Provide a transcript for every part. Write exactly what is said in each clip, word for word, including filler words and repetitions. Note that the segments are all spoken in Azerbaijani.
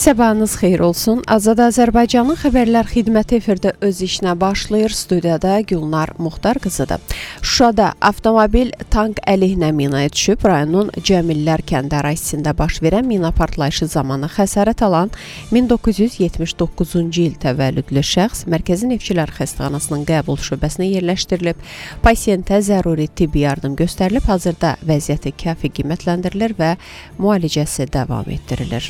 Sabahınız xeyir olsun. Azad Azərbaycanın xəbərlər xidməti efirdə öz işinə başlayır. Studiyada Gülnar Muxtar qızıdır. Şuşada avtomobil tank əleyhinə minaya düşüb, rayonun Cəmillər kəndi ərazisində baş verən mina partlayışı zamanı xəsarət alan min doqquz yüz yetmiş doqquzuncu il təvəllüdlü şəxs Mərkəzi Neftçilər Xəstəxanasının qəbul şöbəsinə yerləşdirilib. Pasiyentə zəruri tibbi yardım göstərilib, hazırda vəziyyəti kafi qiymətləndirilir və müalicəsi davam etdirilir.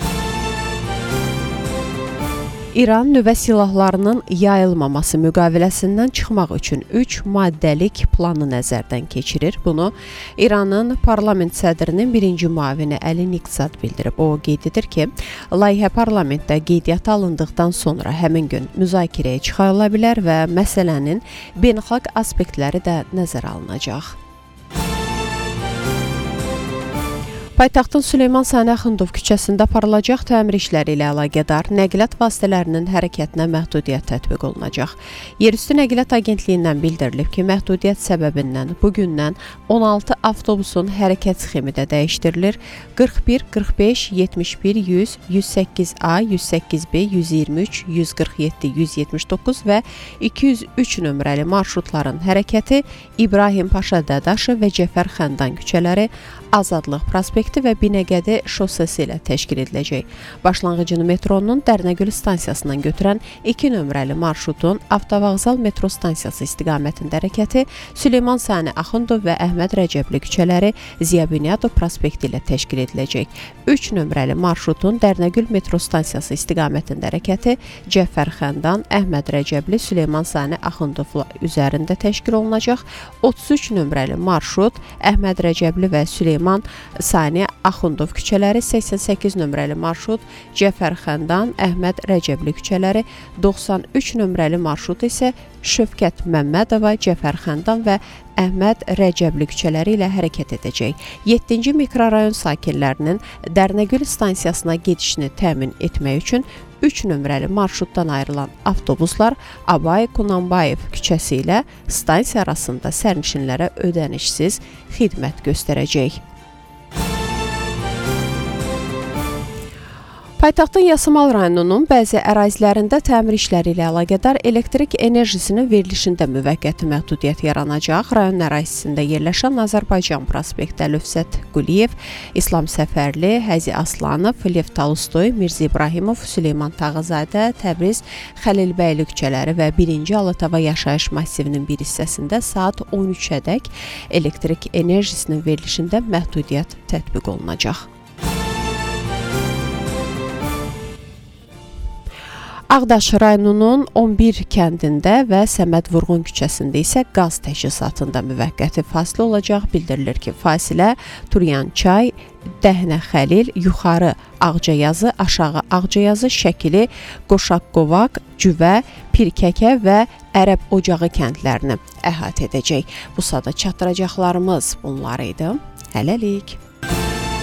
İran nüvə silahlarının yayılmaması müqaviləsindən çıxmaq üçün üç maddəlik planı nəzərdən keçirir. Bunu İranın parlament sədrinin birinci müavini Əli Niqsad bildirib. O qeyd edir ki, layihə parlamentdə qeydiyyata alındıqdan sonra həmin gün müzakirəyə çıxarıla bilər və məsələnin beynəlxalq aspektləri də nəzərə alınacaq. Paytaxtın Süleyman Sani Axundov küçəsində aparılacaq təmir işləri ilə əlaqədar nəqliyyat vasitələrinin hərəkətinə məhdudiyyət tətbiq olunacaq. Yerüstü Nəqliyyat Agentliyindən bildirilib ki, məhdudiyyət səbəbindən bugündən on altı avtobusun hərəkət sxemi də dəyişdirilir. qırx bir, qırx beş, yetmiş bir, yüz, yüz səkkiz A, yüz səkkiz B, yüz iyirmi üç, yüz qırx yeddi, yüz yetmiş doqquz və iki yüz üç nömrəli marşrutların hərəkəti İbrahim Paşa Dadaşov və Cəfər Xəndan küçələri, Azadlıq prospekti və Binəqədi şosesi ilə təşkil ediləcək. Başlanğıcını metronun Dərnəgül stansiyasından götürən iki nömrəli marşrutun Avtovağzal metro stansiyası istiqamətində hərəkəti Süleyman Sani Axundov və Əhməd Rəcəbli küçələri, Ziya Bünyadov prospekti ilə təşkil ediləcək. üç nömrəli marşrutun Dərnəgül metro stansiyası istiqamətində hərəkəti Cəfər Xəndan, Əhməd Rəcəbli, Süleyman Sani Axundov üzərində təşkil olunacaq. otuz üç nömrəli marşrut Əhməd Rəcəbli və Süleyman Sani Axundov küçələri, səksən səkkiz nömrəli marşrut Cəfər Xəndan, Əhməd Rəcəbli küçələri, doxsan üç nömrəli marşrut isə Şövkət Məmmədova, Cəfər Xəndan və Əhməd Rəcəbli küçələri ilə hərəkət edəcək. yeddinci mikrorayon sakinlərinin Dərnəgül stansiyasına gedişini təmin etmək üçün üç nömrəli marşrutdan ayrılan avtobuslar Abay Kunanbayev küçəsi ilə stansiya arasında sərnişinlərə ödənişsiz xidmət göstərəcək. Paytaxtın Yasamal rayonunun bəzi ərazilərində təmir işləri ilə əlaqədar elektrik enerjisinin verilişində müvəqqəti məhdudiyyət yaranacaq. Rayon ərazisində yerləşən Azərbaycan prospekti Əlövsət Quliyev, İslam Səfərli, Həzi Aslanov, Lev Tolstoy, Mirzə İbrahimov, Süleyman Tağızadə, Təbriz, Xəlilbəyli küçələri və birinci Alatava yaşayış massivinin bir hissəsində saat on üçədək elektrik enerjisinin verilişində məhdudiyyət tətbiq olunacaq. Ağdaş rayonunun on bir kəndində və Səməd Vurğun küçəsində isə qaz təchizatında müvəqqəti fasilə olacaq. Bildirilir ki, fasilə Turyan Çay, Dəhnə Xəlil, Yuxarı Ağcayazı, Aşağı Ağcayazı, Şəkili, Qoşaq-Qovaq, Cüvə, Pirkəkə və Ərəb Ocağı kəndlərini əhatə edəcək. Bu sada çatdıracaqlarımız bunlar idi. Hələlik.